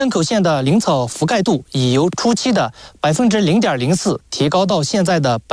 登口县的林草覆盖度已由初期的0.04%提高到现在的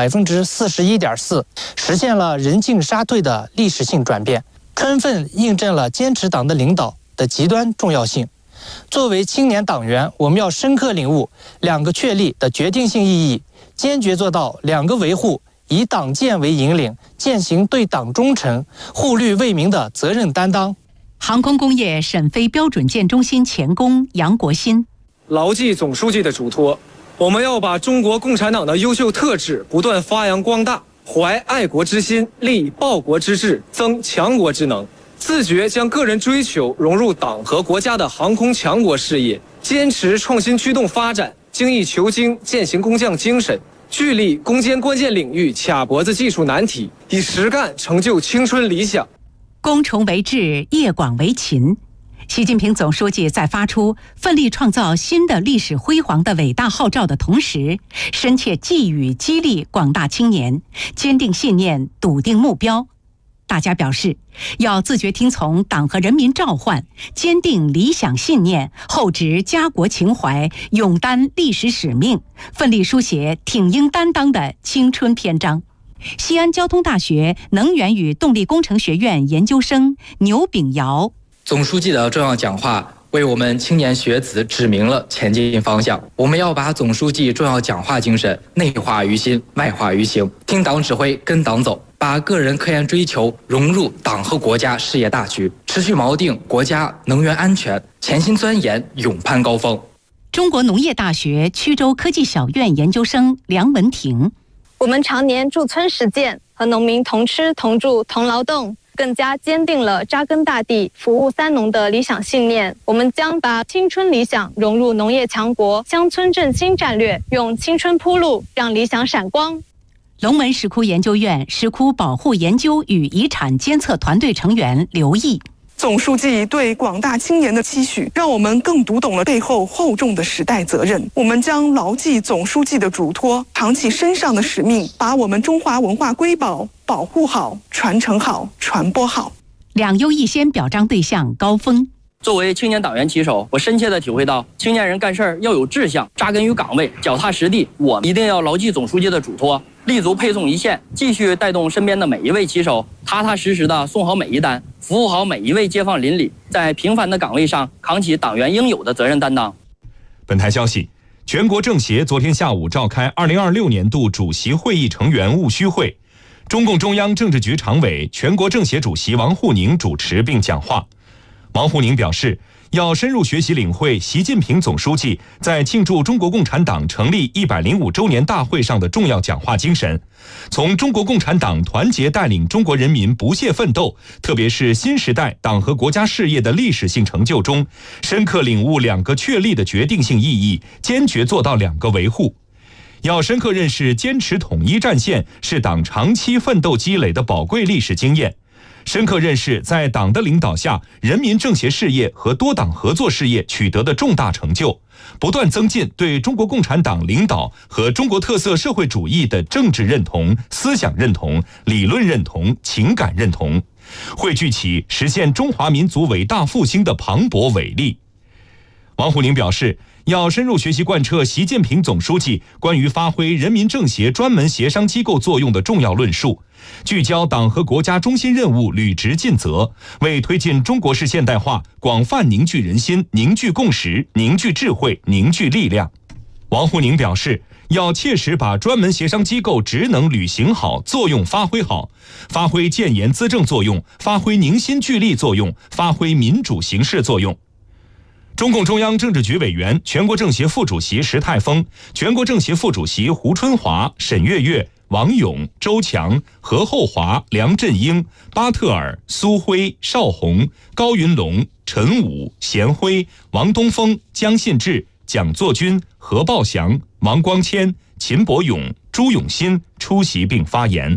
41.4%，实现了人尽沙退的历史性转变，充分印证了坚持党的领导的极端重要性。作为青年党员，我们要深刻领悟2个确立的决定性意义，坚决做到2个维护，以党建为引领，践行对党忠诚、护绿为民的责任担当。 航空工业沈飞标准舰中心前工杨国新， 牢记总书记的嘱托，我们要把中国共产党的优秀特质不断发扬光大，怀爱国之心，立报国之志，增强国之能，自觉将个人追求融入党和国家的航空强国事业，坚持创新驱动发展，精益求精，践行工匠精神，聚力攻坚关键领域卡脖子技术难题，以实干成就青春理想。 攻崇为智，业广为勤。习近平总书记在发出奋力创造新的历史辉煌的伟大号召的同时，深切寄语激励广大青年坚定信念，笃定目标。大家表示，要自觉听从党和人民召唤，坚定理想信念，厚植家国情怀，勇担历史使命，奋力书写挺英担当的青春篇章。西安交通大学能源与动力工程学院研究生牛炳尧， 总书记的重要讲话为我们青年学子指明了前进方向。我们要把总书记重要讲话精神内化于心，外化于行，听党指挥，跟党走，把个人科研追求融入党和国家事业大局，持续锚定国家能源安全，潜心钻研，勇攀高峰。 中国农业大学曲州科技小院研究生梁文婷， 我们常年驻村实践，和农民同吃同住同劳动，更加坚定了扎根大地、服务三农的理想信念。我们将把青春理想融入农业强国乡村振兴战略，用青春铺路，让理想闪光。 龙门石窟研究院石窟保护研究与遗产监测团队成员刘毅， 总书记对广大青年的期许，让我们更读懂了背后厚重的时代责任。我们将牢记总书记的嘱托，扛起身上的使命，把我们中华文化瑰宝保护好、传承好、传播好。 两优一先表彰对象高峰， 作为青年党员旗手，我深切地体会到，青年人干事儿要有志向，扎根于岗位，脚踏实地。我一定要牢记总书记的嘱托，立足配送一线，继续带动身边的每一位旗手，踏踏实实地送好每一单，服务好每一位街坊邻里，在平凡的岗位上扛起党员应有的责任担当。 本台消息，全国政协昨天下午召开2026年度主席会议成员务虚会，中共中央政治局常委、全国政协主席王沪宁主持并讲话。王沪宁表示，要深入学习领会习近平总书记在庆祝中国共产党成立105周年大会上的重要讲话精神，从中国共产党团结带领中国人民不懈奋斗，特别是新时代党和国家事业的历史性成就中，深刻领悟2个确立的决定性意义，坚决做到2个维护。要深刻认识坚持统一战线是党长期奋斗积累的宝贵历史经验，深刻认识在党的领导下，人民政协事业和多党合作事业取得的重大成就，不断增进对中国共产党领导和中国特色社会主义的政治认同、思想认同、理论认同、情感认同，汇聚起实现中华民族伟大复兴的磅礴伟力。王沪宁表示，要深入学习贯彻习近平总书记关于发挥人民政协专门协商机构作用的重要论述，聚焦党和国家中心任务，履职尽责，为推进中国式现代化广泛凝聚人心、凝聚共识、凝聚智慧、凝聚力量。王沪宁表示，要切实把专门协商机构职能履行好，作用发挥好，发挥建言资政作用，发挥凝心聚力作用，发挥民主形势作用。中共中央政治局委员、全国政协副主席石泰峰、全国政协副主席胡春华、沈月月、王勇、周强、何厚华、梁振英、巴特尔、苏辉、邵红、高云龙、陈武、贤辉、王东峰、姜信志、蒋作军、何报祥、王光谦、秦伯勇、朱永新出席并发言。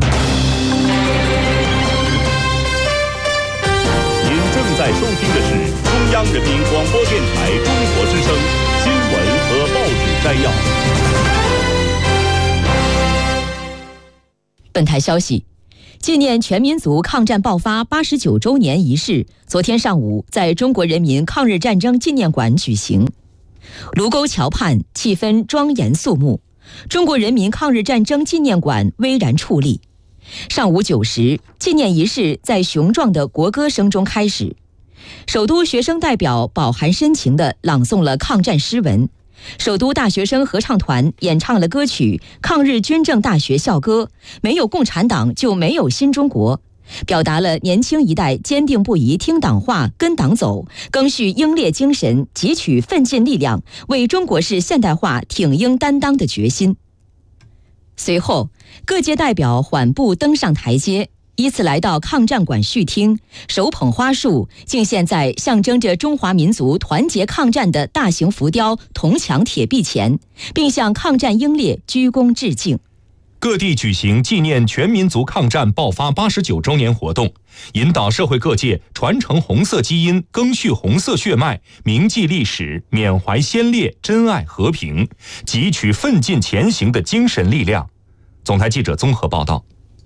您正在收听的是中央人民广播电台中国之声新闻和报纸摘要。 本台消息， 纪念全民族抗战爆发89周年仪式昨天上午在中国人民抗日战争纪念馆举行。卢沟桥畔气氛庄严肃穆，中国人民抗日战争纪念馆巍然矗立。上午9时，纪念仪式在雄壮的国歌声中开始。首都学生代表饱含深情地朗诵了抗战诗文，首都大学生合唱团演唱了歌曲《抗日军政大学校歌》，没有共产党就没有新中国，表达了年轻一代坚定不移听党话跟党走，赓续英烈精神，汲取奋进力量，为中国式现代化挺膺担当的决心。随后，各界代表缓步登上台阶，依次来到抗战馆序厅，手捧花束，敬献在象征着中华民族团结抗战的大型浮雕铜墙铁壁前，并向抗战英烈鞠躬致敬。 各地举行纪念全民族抗战爆发89周年活动，引导社会各界传承红色基因，赓续红色血脉，铭记历史，缅怀先烈，珍爱和平，汲取奋进前行的精神力量。总台记者综合报道。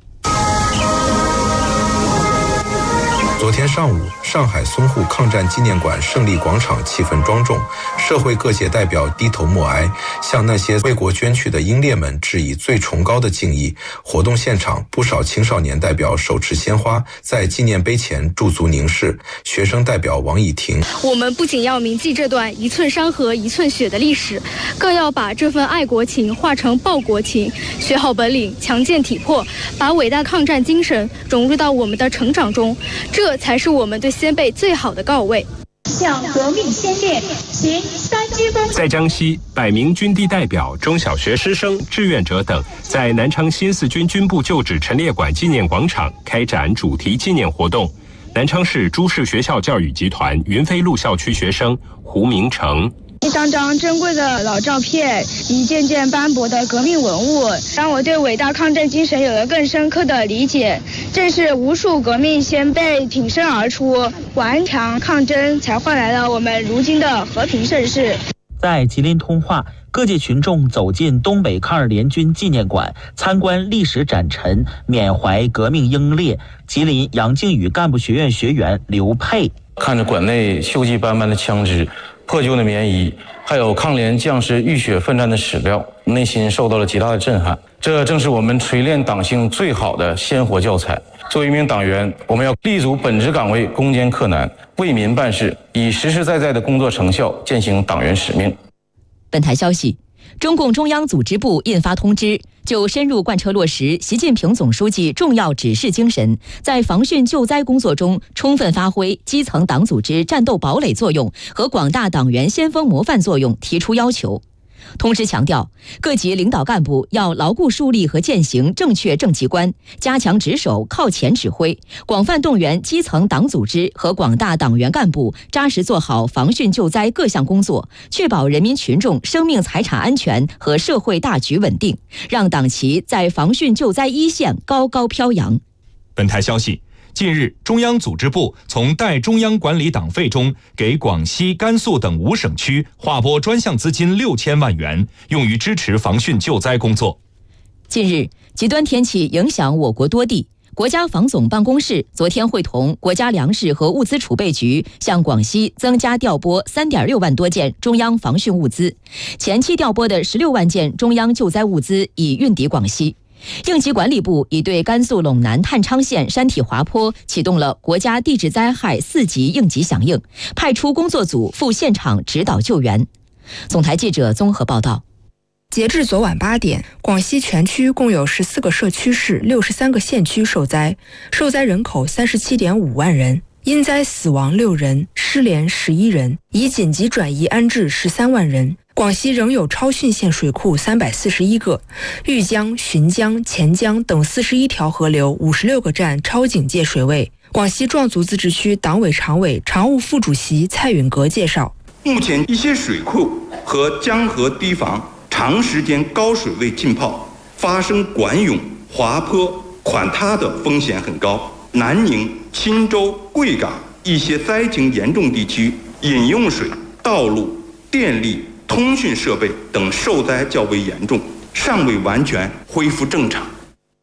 昨天上午，上海淞沪抗战纪念馆胜利广场气氛庄重，社会各界代表低头默哀，向那些为国捐躯的英烈们致以最崇高的敬意。活动现场，不少青少年代表手持鲜花，在纪念碑前驻足凝视。学生代表王以婷： 我们不仅要铭记这段一寸山河一寸血的历史，更要把这份爱国情化成报国情，学好本领，强健体魄，把伟大抗战精神融入到我们的成长中，这才是我们对先辈最好的告慰。 向革命先烈行3鞠躬。 在江西，100名军地代表、中小学师生、志愿者等在南昌新四军军部旧址陈列馆纪念广场开展主题纪念活动。南昌市朱氏学校教育集团云飞路校区学生胡明成： 一张张珍贵的老照片，一件件斑驳的革命文物，让我对伟大抗战精神有了更深刻的理解。正是无数革命先辈挺身而出，顽强抗争，才换来了我们如今的和平盛世。 在吉林通化，各界群众走进东北抗日联军纪念馆，参观历史展陈，缅怀革命英烈。吉林杨靖宇干部学院学员刘佩： 看着馆内锈迹斑斑的枪支、破旧的棉衣，还有抗联将士浴血奋战的史料，内心受到了极大的震撼。这正是我们锤炼党性最好的鲜活教材。作为一名党员，我们要立足本职岗位，攻坚克难，为民办事，以实实在在的工作成效践行党员使命。 本台消息，中共中央组织部印发通知，就深入贯彻落实习近平总书记重要指示精神，在防汛救灾工作中充分发挥基层党组织战斗堡垒作用和广大党员先锋模范作用提出要求。通知强调，各级领导干部要牢固树立和践行正确政绩观，加强值守靠前指挥，广泛动员基层党组织和广大党员干部扎实做好防汛救灾各项工作，确保人民群众生命财产安全和社会大局稳定，让党旗在防汛救灾一线高高飘扬。 本台消息，近日，中央组织部从代中央管理党费中给广西、甘肃等5省区划拨专项资金6000万元，用于支持防汛救灾工作。 近日，极端天气影响我国多地，国家防总办公室昨天会同国家粮食和物资储备局向广西增加调拨3.6万多件中央防汛物资，前期调拨的16万件中央救灾物资已运抵广西。应急管理部已对甘肃陇南太昌县山体滑坡启动了国家地质灾害4级应急响应，派出工作组赴现场指导救援。总台记者综合报道。 截至昨晚8点，广西全区共有14个社区市、63个县区受灾，受灾人口37.5万人，因灾死亡6人，失联11人，已紧急转移安置13万人。广西仍有超汛线水库341个，豫江、浔江、钱江等41条河流56个站超警戒水位。广西壮族自治区党委常委、常务副主席蔡允格介绍， 目前一些水库和江河堤防长时间高水位浸泡，发生管涌、滑坡、垮塌的风险很高。南宁、钦州、贵港一些灾情严重地区，饮用水、道路、电力、通讯设备等受灾较为严重，尚未完全恢复正常。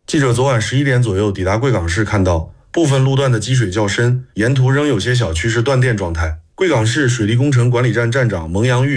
记者昨晚11点左右抵达贵港市，看到部分路段的积水较深，沿途仍有些小区是断电状态。贵港市水利工程管理站站长蒙阳玉